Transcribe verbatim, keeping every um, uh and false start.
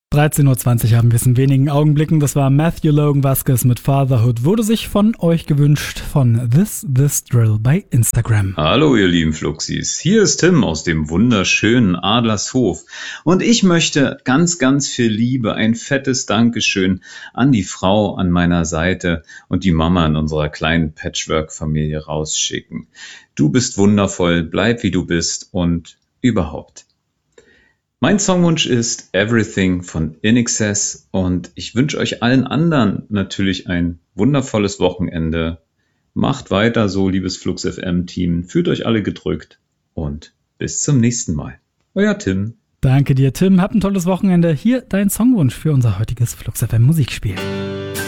dreizehn Uhr zwanzig haben wir es in wenigen Augenblicken. Das war Matthew Logan Vasquez mit Fatherhood. Wurde sich von euch gewünscht von This This Drill bei Instagram. Hallo ihr lieben Fluxis, hier ist Tim aus dem wunderschönen Adlershof. Und ich möchte ganz, ganz viel Liebe, ein fettes Dankeschön an die Frau an meiner Seite und die Mama in unserer kleinen Patchwork-Familie rausschicken. Du bist wundervoll, bleib wie du bist und überhaupt. Mein Songwunsch ist Everything von In Excess und ich wünsche euch allen anderen natürlich ein wundervolles Wochenende. Macht weiter so, liebes Flux F M-Team, fühlt euch alle gedrückt und bis zum nächsten Mal. Euer Tim. Danke dir, Tim. Habt ein tolles Wochenende. Hier dein Songwunsch für unser heutiges Flux F M Musikspiel.